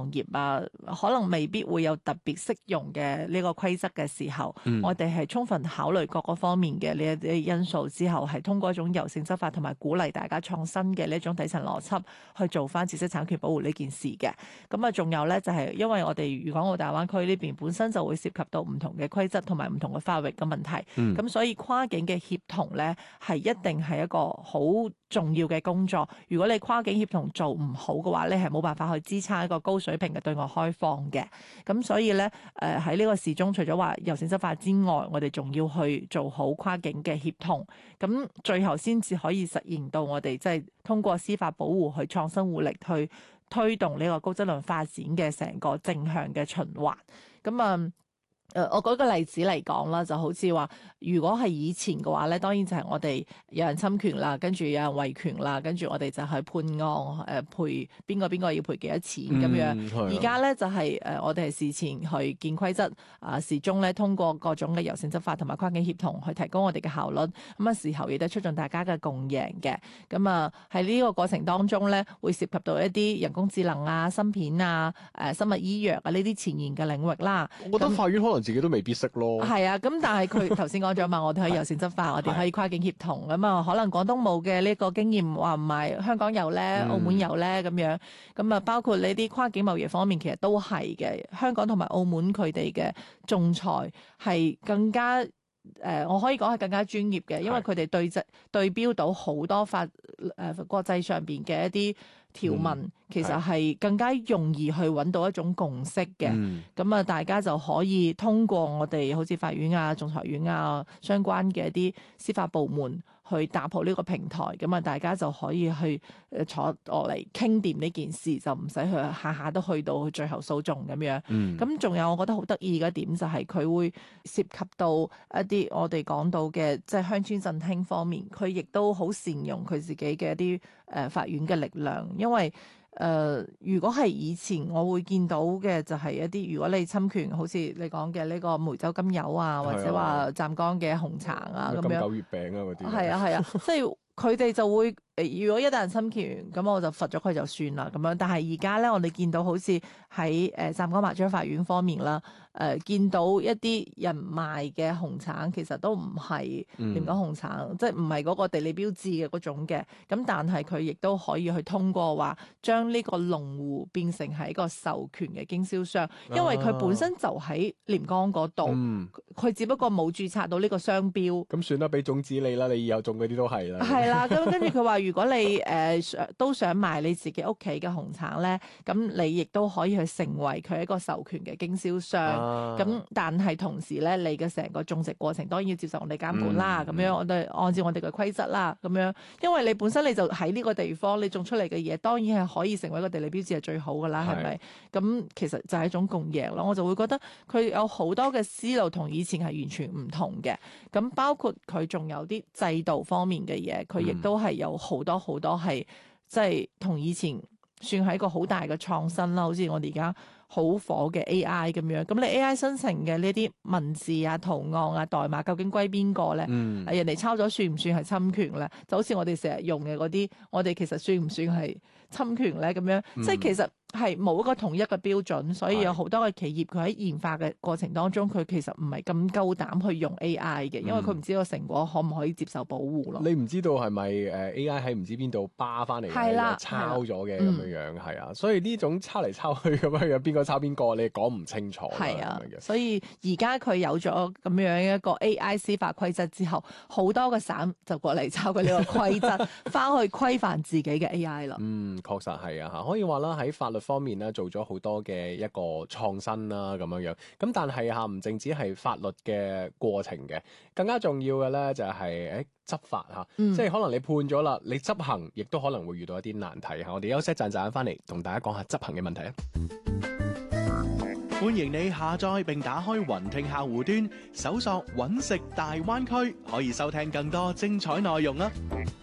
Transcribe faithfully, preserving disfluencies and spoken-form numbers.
行業啊，可能未必會有特別適用嘅呢個規則嘅時候，嗯、我哋係充分考慮各個方面嘅呢一啲因素之後，係通過一種柔性執法同埋鼓勵大家創新嘅呢一種底層邏輯去做翻知識產權保護呢件事嘅。咁啊，仲有咧就係、是、因為我哋粵港澳大灣區呢邊本身就會涉及到唔同嘅規則同埋唔同嘅法域嘅問題，咁、嗯、所以跨境嘅協同咧係一定係一個好重要嘅工作。如果你跨境協同做唔好嘅話，你係冇辦法去支撐一個高水平嘅對外開放嘅。咁所以咧，誒喺呢個時鐘，除咗話柔性執法之外，我哋仲要去做好跨境嘅協同，咁最後先至可以實現到我哋即係通過司法保護去創新活力，去推動呢個高質量發展嘅成個正向嘅循環。咁啊。誒，我舉個例子嚟講啦，就好似話，如果係以前嘅話咧，當然就係我哋有人侵權啦，跟住有人維權啦，跟住我哋就去判案，誒賠邊個邊個要賠幾多錢咁樣。而家咧就係、是、誒，我哋係事前去見規則，啊時鐘咧通過各種嘅柔性執法同埋跨境協同去提高我哋嘅效率。咁啊時候亦都促進大家嘅共贏嘅。咁啊喺呢個過程當中咧，會涉及到一啲人工智能啊、芯片啊、誒生物醫藥啊呢啲前沿嘅領域啦。 我覺得法院可能自己都未必識咯。 係啊，咁但係佢頭先講咗嘛，我哋可以柔性執法，我哋可以跨境協同咁啊。可能廣東冇嘅呢個經驗，話唔係香港有咧，澳門有咧咁樣。咁啊，包括呢啲跨境貿易方面，其實都係嘅。香港同埋澳門佢哋嘅仲裁係更加誒、呃，我可以講係更加專業嘅，因為佢哋對質對標到好多法誒、呃、國際上邊嘅一啲條文，嗯、其實係更加容易去揾到一種共識嘅。咁啊、嗯，大家就可以通過我哋好似法院啊、仲裁院啊相關嘅一啲司法部門去打破呢個平台。咁啊，大家就可以去誒坐落嚟傾掂呢件事，就唔使去下下都去到最後訴訟咁樣。咁仲、嗯、有我覺得好得意嘅一點就係佢會涉及到一啲我哋講到嘅即係鄉村振興方面，佢亦都好善用佢自己嘅一啲誒法院嘅力量。因為誒、呃，如果係以前我會見到嘅就係一啲，如果你侵權，好似你講嘅呢個梅州金柚啊，或者話湛江嘅紅橙啊咁樣，金九月餅啊嗰啲，係啊係啊，即係佢哋就會誒，如果一旦人侵權，咁我就罰咗佢就算啦咁樣。但係而家咧，我哋見到好似喺誒湛江麻章法院方面啦，誒、呃、見到一啲人賣嘅紅橙，其實都唔係廉港紅橙，嗯、即係唔係嗰個地理標誌嘅嗰種嘅。咁但係佢亦都可以去通過話，將呢個農戶變成係一個授權嘅經銷商，因為佢本身就喺廉江嗰度，佢、嗯、只不過冇註冊到呢個商標。咁算啦，俾種子你啦，你以後種嗰啲都係啦。 係啦，咁跟住佢話，如果你誒、呃、都想賣你自己屋企嘅紅橙咧，咁你亦都可以去成為佢一個授權嘅經銷商。咁、啊、但係同時咧，你嘅成個種植過程當然要接受我哋監管啦。咁、嗯、樣我哋按照我哋嘅規則啦。咁樣，因為你本身你就喺呢個地方，你種出嚟嘅嘢當然係可以成為一個地理標誌係最好噶啦，係咪？咁其實就係一種共贏咯。我就會覺得佢有好多嘅思路同以前係完全唔同嘅。咁包括佢仲有啲制度方面嘅嘢，佢亦都係有好多好多係即係同以前算係一個好大嘅創新啦。好似我哋而家好火嘅 A I 咁樣，咁你 A I 生成嘅呢啲文字啊、圖案啊、代碼究竟歸邊個咧？嗯、人哋抄咗算唔算係侵權咧？就好似我哋成日用嘅嗰啲，我哋其實算唔算係侵權咧？咁樣、嗯、即係其實係冇一個統一嘅標準，所以有好多嘅企業佢喺研發嘅過程當中，佢其實唔係咁夠膽去用 A I 嘅，因為佢唔知個成果可唔可以接受保護咯。 你唔知道係咪誒 A I 喺唔知邊度扒翻嚟嘅，抄咗嘅咁樣樣係啊，所以呢種抄嚟抄去咁樣樣，邊個抄邊個你講唔清楚。 係啊，所以而家佢有咗咁樣一個 A I 司法規則之後，好多個省就過嚟抄佢呢個規則，翻去規範自己嘅 A I 啦。 嗯，確實係啊嚇，可以話啦，喺法律方面咧做咗好多嘅一個創新啦咁樣樣。咁但係嚇唔淨止係法律嘅過程嘅，更加重要嘅咧就係誒執法嚇，嗯、即係可能你判咗啦，你執行亦都可能會遇到一啲難題嚇。我哋休息一陣陣翻嚟同大家講下執行嘅問題啊！ 歡迎你下載並打開雲聽客戶端，搜索揾食大灣區，可以收聽更多精彩內容啊！